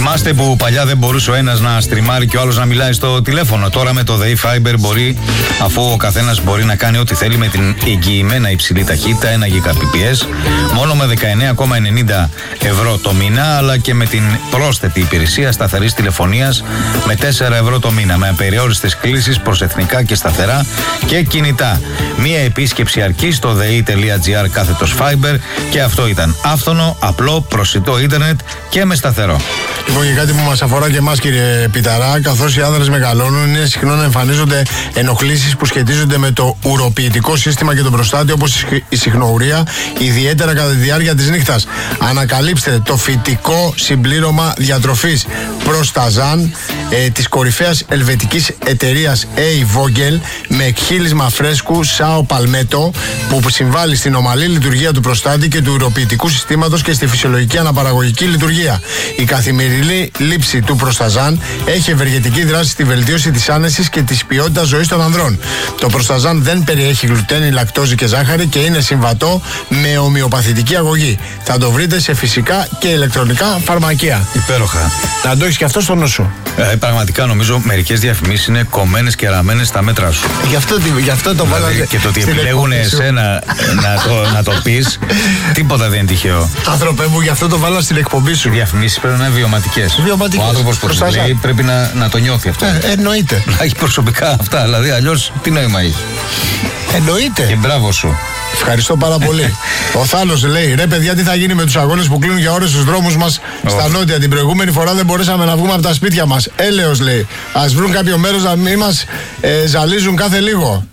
Θυμάστε που παλιά δεν μπορούσε ο ένας να στριμάρει και ο άλλος να μιλάει στο τηλέφωνο? Τώρα με το ΔΕΗ Fiber μπορεί, αφού ο καθένας μπορεί να κάνει ό,τι θέλει με την εγγυημένα υψηλή ταχύτητα 1 Gbps, μόνο με 19,90 ευρώ το μήνα, αλλά και με την πρόσθετη υπηρεσία σταθερής τηλεφωνίας με 4 ευρώ το μήνα, με απεριόριστες κλήσεις προς εθνικά και σταθερά και κινητά. Μία επίσκεψη αρκεί στο dei.gr/Fiber και αυτό ήταν άφθονο, απλό, προσιτό ίντερνετ και με σταθερό. Λοιπόν, και κάτι που μας αφορά και εμάς, κύριε Πιταρά, καθώς οι άνδρες μεγαλώνουν, είναι συχνό να εμφανίζονται ενοχλήσεις που σχετίζονται με το ουροποιητικό σύστημα και τον προστάτη, όπως η συχνοουρία, ιδιαίτερα κατά τη διάρκεια της νύχτας. Ανακαλύψτε το φυτικό συμπλήρωμα διατροφής Προσταζάν της κορυφαίας ελβετικής εταιρείας A-Vogel με εκχύλισμα φρέσκου Σάο Παλμέτο, που συμβάλλει στην ομαλή λειτουργία του προστάτη και του ουροποιητικού συστήματος και στη φυσιολογική αναπαραγωγική λειτουργία. Η καθημερινή λήψη του Προσταζάν έχει ευεργετική δράση στη βελτίωση της άνεσης και της ποιότητας ζωής των ανδρών. Το Προσταζάν δεν περιέχει γλουτένη, λακτόζη και ζάχαρη και είναι συμβατό με ομοιοπαθητική αγωγή. Θα το βρείτε σε φυσικά και ηλεκτρονικά φαρμακεία. Υπέροχα. Να το έχεις και αυτό στο νου σου. Πραγματικά νομίζω μερικές διαφημίσεις είναι κομμένες και ραμμένες στα μέτρα σου. Γι' αυτό το βάλα. Δηλαδή, και το ότι επιλέγουν εσένα να το πεις, τίποτα δεν είναι τυχαίο. Άνθρωπε μου, γι' αυτό το βάλα στην εκπομπή σου. Οι διαφημίσεις πρέπει να είναι βιωματικές. Βιωματικές. Ο άνθρωπος που το λέει πρέπει να το νιώθει αυτό. Εννοείται. Να έχει προσωπικά αυτά, δηλαδή αλλιώς τι νόημα έχει. Εννοείται. Και μπράβο σου. Ευχαριστώ πάρα πολύ. Ο Θάλος λέει: ρε παιδιά, τι θα γίνει με τους αγώνες που κλείνουν για ώρες στους δρόμους μας στα νότια? Την προηγούμενη φορά δεν μπορέσαμε να βγούμε από τα σπίτια μας. Έλεος, λέει. Ας βρουν κάποιο μέρος να μην μας ζαλίζουν κάθε λίγο.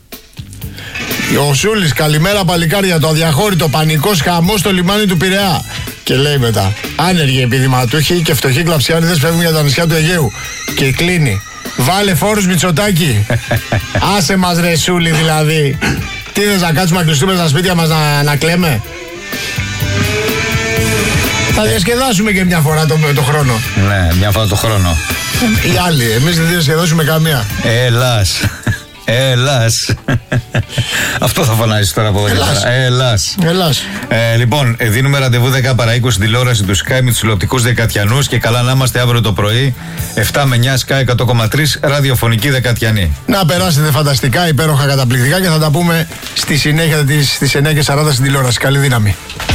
Ο Σούλης: καλημέρα παλικάρια. Το αδιαχώρητο πανικός χαμός στο λιμάνι του Πειραιά. Και λέει μετά: άνεργοι επιδηματούχοι και φτωχοί κλαψιάριδες φεύγουν για τα νησιά του Αιγαίου. Και κλείνει: βάλε φόρους Μητσοτάκη. Άσε μας ρε Σούλη, δηλαδή. Τι θες, να κάτσουμε να κλειστούμε στα σπίτια μας να κλαίμε? Θα διασκεδάσουμε και μια φορά το χρόνο. Ναι, μια φορά το χρόνο. Οι άλλοι, εμείς δεν διασκεδάσουμε καμία. Ελλάς. Αυτό θα φωνάζεις τώρα από εδώ και πέρα. Ελλάς. Λοιπόν, δίνουμε ραντεβού 10 παρά 20 στην τηλεόραση του Sky με τους τηλεοπτικούς Δεκατιανούς και καλά να είμαστε αύριο το πρωί 7 με 9 Sky 100,3 ραδιοφωνική Δεκατιανή. Να περάσετε φανταστικά, υπέροχα, καταπληκτικά και θα τα πούμε στη συνέχεια στις 9:40 στην τηλεόραση. Καλή δύναμη.